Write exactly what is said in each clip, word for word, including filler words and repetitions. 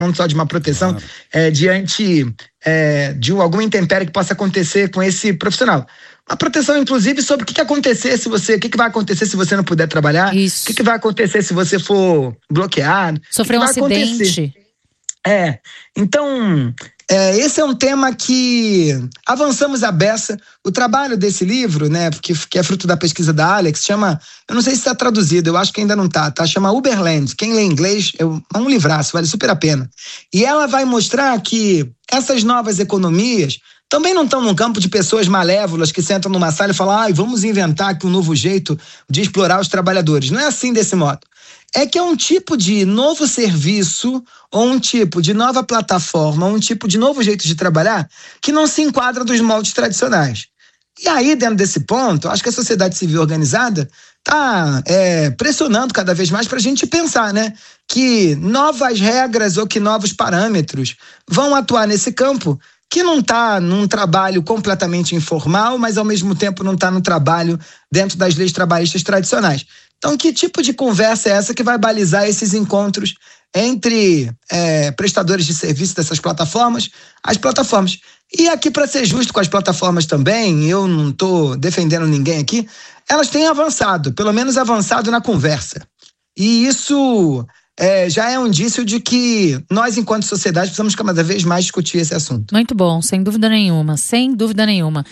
só de uma proteção claro. é, diante é, de alguma intempérie que possa acontecer com esse profissional. Uma proteção, inclusive, sobre o que, que acontecer se você, o que, que vai acontecer se você não puder trabalhar, Isso. o que, que vai acontecer se você for bloqueado, sofrer um que que vai acidente. acontecer. É, então, é, esse é um tema que avançamos a beça. O trabalho desse livro, né, que, que é fruto da pesquisa da Alex, chama, eu não sei se está traduzido, eu acho que ainda não está, tá? Chama Uberland. Quem lê inglês, é um livraço, vale super a pena. E ela vai mostrar que essas novas economias também não estão num campo de pessoas malévolas que sentam numa sala e falam, ah, vamos inventar aqui um novo jeito de explorar os trabalhadores. Não é assim desse modo. É que é um tipo de novo serviço ou um tipo de nova plataforma, um tipo de novo jeito de trabalhar que não se enquadra dos moldes tradicionais. E aí, dentro desse ponto, acho que a sociedade civil organizada está é, pressionando cada vez mais para a gente pensar, né, que novas regras ou que novos parâmetros vão atuar nesse campo que não está num trabalho completamente informal, mas ao mesmo tempo não está no trabalho dentro das leis trabalhistas tradicionais. Então, que tipo de conversa é essa que vai balizar esses encontros entre é, prestadores de serviço dessas plataformas, as plataformas? E aqui, para ser justo com as plataformas também, eu não estou defendendo ninguém aqui, elas têm avançado, pelo menos avançado na conversa. E isso é, já é um indício de que nós, enquanto sociedade, precisamos cada vez mais discutir esse assunto. Muito bom, sem dúvida nenhuma, sem dúvida nenhuma.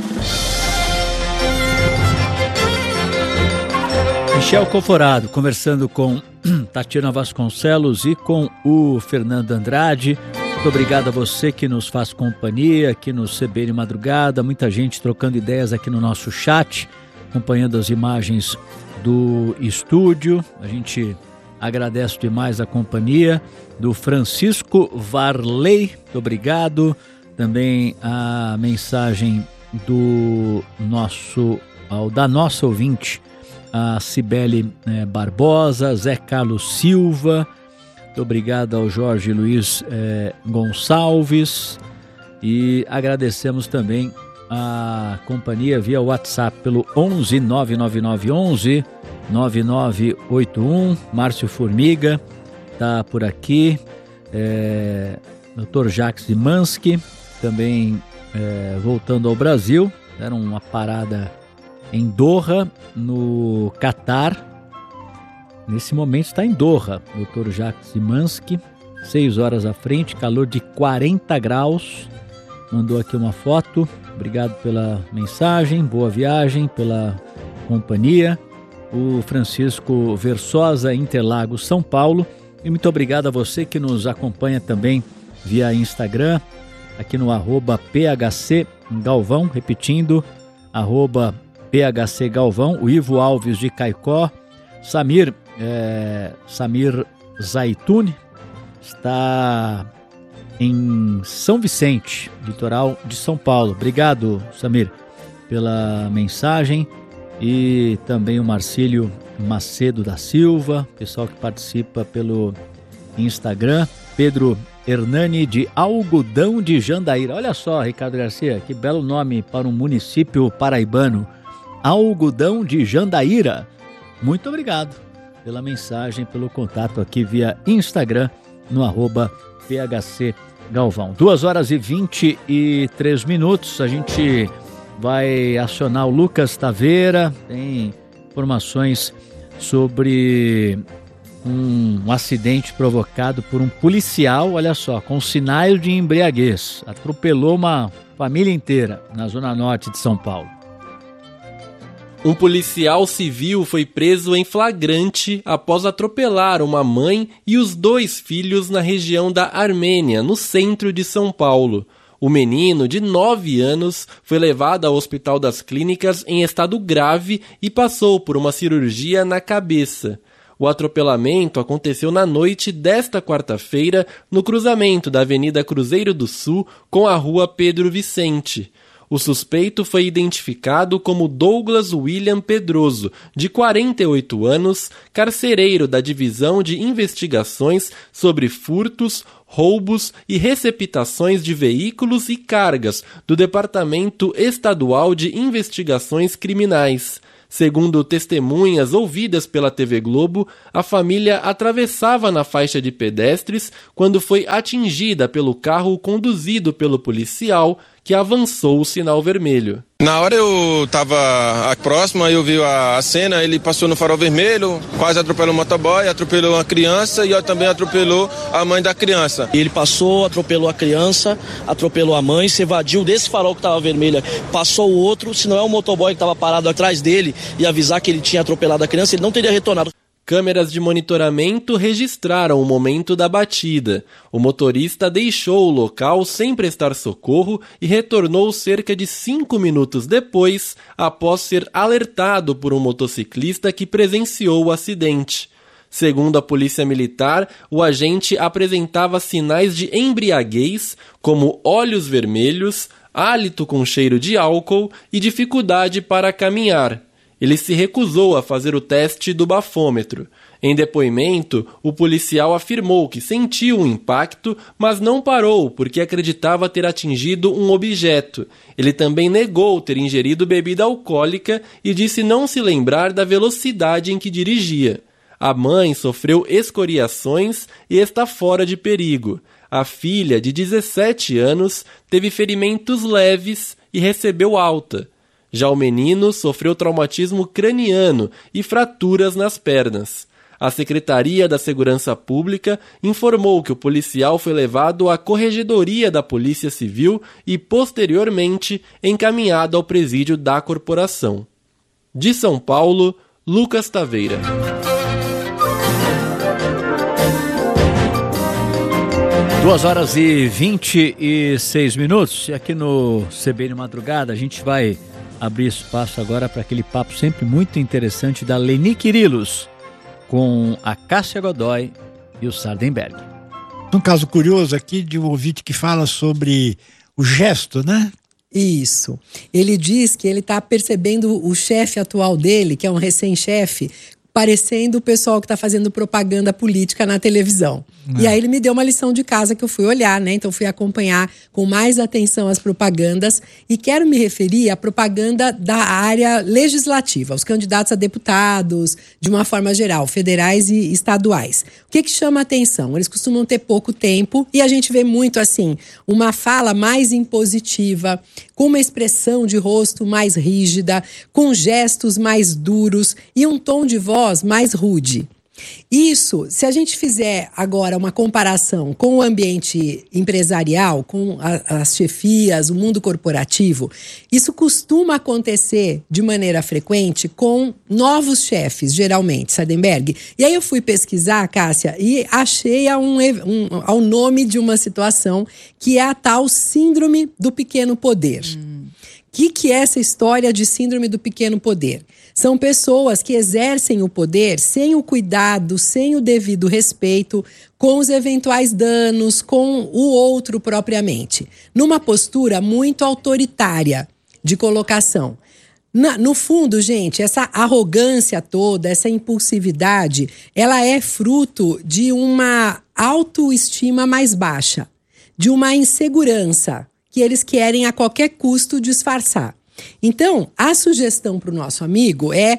Michel Conforado, conversando com Tatiana Vasconcelos e com o Fernando Andrade. Muito obrigado a você que nos faz companhia aqui no C B N Madrugada. Muita gente trocando ideias aqui no nosso chat, acompanhando as imagens do estúdio. A gente agradece demais a companhia do Francisco Varley. Muito obrigado. Também a mensagem do nosso, da nossa ouvinte, a Cibele eh, Barbosa, Zé Carlos Silva, muito obrigado ao Jorge Luiz eh, Gonçalves, e agradecemos também a companhia via WhatsApp pelo onze nove nove nove onze nove nove oito um. Márcio Formiga está por aqui, eh, doutor Jacques Zimanski também eh, voltando ao Brasil, era uma parada em Doha, no Catar. Nesse momento está em Doha, doutor Jacques Zimanski, seis horas à frente, calor de quarenta graus. Mandou aqui uma foto. Obrigado pela mensagem, boa viagem, pela companhia. O Francisco Versosa, Interlagos, São Paulo. E muito obrigado a você que nos acompanha também via Instagram, aqui no arroba P H C Galvão, repetindo, arroba P H C Galvão, o Ivo Alves de Caicó, Samir, é, Samir Zaitune, está em São Vicente, litoral de São Paulo. Obrigado, Samir, pela mensagem. E também o Marcílio Macedo da Silva, pessoal que participa pelo Instagram. Pedro Hernani de Algodão de Jandaíra. Olha só, Ricardo Garcia, que belo nome para um município paraibano. Algodão de Jandaíra. Muito obrigado pela mensagem, pelo contato aqui via Instagram no arroba P H C Galvão. duas horas e vinte e três minutos. A gente vai acionar o Lucas Taveira. Tem informações sobre um, um acidente provocado por um policial, olha só, com sinais de embriaguez. Atropelou uma família inteira na zona norte de São Paulo. Um policial civil foi preso em flagrante após atropelar uma mãe e os dois filhos na região da Armênia, no centro de São Paulo. O menino, de nove anos, foi levado ao Hospital das Clínicas em estado grave e passou por uma cirurgia na cabeça. O atropelamento aconteceu na noite desta quarta-feira, no cruzamento da Avenida Cruzeiro do Sul com a Rua Pedro Vicente. O suspeito foi identificado como Douglas William Pedroso, de quarenta e oito anos, carcereiro da Divisão de Investigações sobre Furtos, Roubos e Receptações de Veículos e Cargas do Departamento Estadual de Investigações Criminais. Segundo testemunhas ouvidas pela T V Globo, a família atravessava na faixa de pedestres quando foi atingida pelo carro conduzido pelo policial, que avançou o sinal vermelho. Na hora eu estava próximo, aí eu vi a, a cena, ele passou no farol vermelho, quase atropelou um motoboy, atropelou uma criança e também atropelou a mãe da criança. Ele passou, atropelou a criança, atropelou a mãe, se evadiu desse farol que estava vermelho, passou o outro, se não é o motoboy que estava parado atrás dele e avisar que ele tinha atropelado a criança, ele não teria retornado. Câmeras de monitoramento registraram o momento da batida. O motorista deixou o local sem prestar socorro e retornou cerca de cinco minutos depois, após ser alertado por um motociclista que presenciou o acidente. Segundo a Polícia Militar, o agente apresentava sinais de embriaguez, como olhos vermelhos, hálito com cheiro de álcool e dificuldade para caminhar. Ele se recusou a fazer o teste do bafômetro. Em depoimento, o policial afirmou que sentiu um impacto, mas não parou porque acreditava ter atingido um objeto. Ele também negou ter ingerido bebida alcoólica e disse não se lembrar da velocidade em que dirigia. A mãe sofreu escoriações e está fora de perigo. A filha, de dezessete anos, teve ferimentos leves e recebeu alta. Já o menino sofreu traumatismo craniano e fraturas nas pernas. A Secretaria da Segurança Pública informou que o policial foi levado à Corregedoria da Polícia Civil e, posteriormente, encaminhado ao presídio da corporação. De São Paulo, Lucas Taveira. Duas horas e vinte e seis minutos. E aqui no C B N Madrugada a gente vai abrir espaço agora para aquele papo sempre muito interessante da Leni Quirilos com a Cássia Godoy e o Sardenberg. Um caso curioso aqui de um ouvinte que fala sobre o gesto, né? Isso. Ele diz que ele está percebendo o chefe atual dele, que é um recém-chefe, parecendo o pessoal que está fazendo propaganda política na televisão. É. E aí ele me deu uma lição de casa que eu fui olhar, né? Então fui acompanhar com mais atenção as propagandas e quero me referir à propaganda da área legislativa, os candidatos a deputados, de uma forma geral, federais e estaduais. O que que chama atenção? Eles costumam ter pouco tempo e a gente vê muito assim, uma fala mais impositiva, com uma expressão de rosto mais rígida, com gestos mais duros e um tom de voz mais rude. Isso, se a gente fizer agora uma comparação com o ambiente empresarial, com a, as chefias, o mundo corporativo, isso costuma acontecer de maneira frequente com novos chefes, geralmente, Sardenberg. E aí eu fui pesquisar, Cássia, e achei a um, um, ao nome de uma situação que é a tal síndrome do pequeno poder. Hum. O que, que é essa história de síndrome do pequeno poder? São pessoas que exercem o poder sem o cuidado, sem o devido respeito, com os eventuais danos, com o outro propriamente. Numa postura muito autoritária de colocação. Na, no fundo, gente, essa arrogância toda, essa impulsividade, ela é fruto de uma autoestima mais baixa, de uma insegurança que eles querem a qualquer custo disfarçar. Então, a sugestão para o nosso amigo é,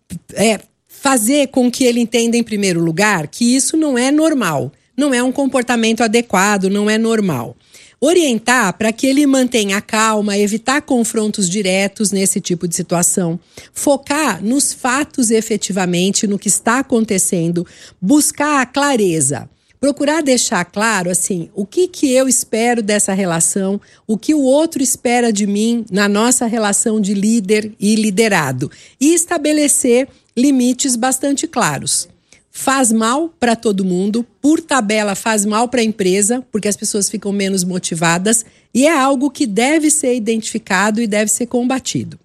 é fazer com que ele entenda, em primeiro lugar, que isso não é normal, não é um comportamento adequado, não é normal. Orientar para que ele mantenha a calma, evitar confrontos diretos nesse tipo de situação, focar nos fatos efetivamente, no que está acontecendo, buscar a clareza. Procurar deixar claro, assim, o que, que eu espero dessa relação, o que o outro espera de mim na nossa relação de líder e liderado. E estabelecer limites bastante claros. Faz mal para todo mundo, por tabela faz mal para a empresa, porque as pessoas ficam menos motivadas, e é algo que deve ser identificado e deve ser combatido.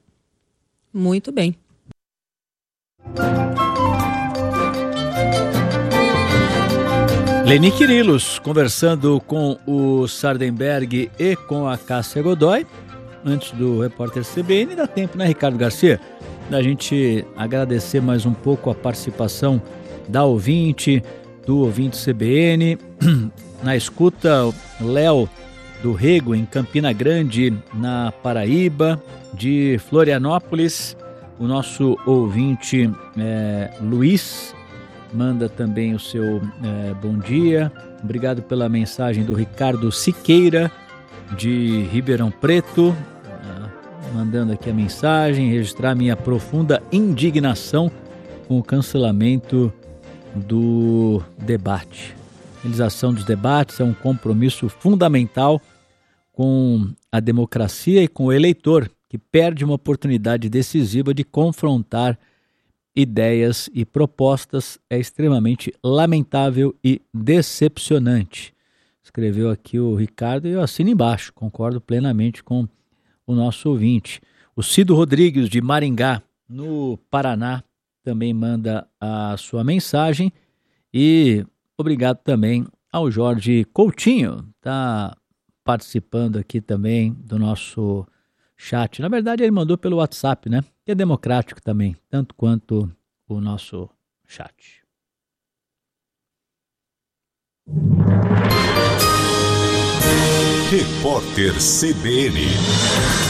Muito bem. Leni Quirilos, conversando com o Sardenberg e com a Cássia Godoy, antes do repórter C B N. Dá tempo, né, Ricardo Garcia, da gente agradecer mais um pouco a participação da ouvinte, do ouvinte C B N. Na escuta, Léo do Rego, em Campina Grande, na Paraíba, de Florianópolis, O nosso ouvinte é, Luiz manda também o seu é, bom dia. Obrigado pela mensagem do Ricardo Siqueira, de Ribeirão Preto, é, mandando aqui a mensagem, registrar minha profunda indignação com o cancelamento do debate. A realização dos debates é um compromisso fundamental com a democracia e com o eleitor, que perde uma oportunidade decisiva de confrontar ideias e propostas. É extremamente lamentável e decepcionante. Escreveu aqui o Ricardo e eu assino embaixo, concordo plenamente com o nosso ouvinte. O Cido Rodrigues, de Maringá, no Paraná, também manda a sua mensagem. E obrigado também ao Jorge Coutinho, está participando aqui também do nosso chat. Na verdade, ele mandou pelo WhatsApp, né? Que é democrático também, tanto quanto o nosso chat. Repórter C B N.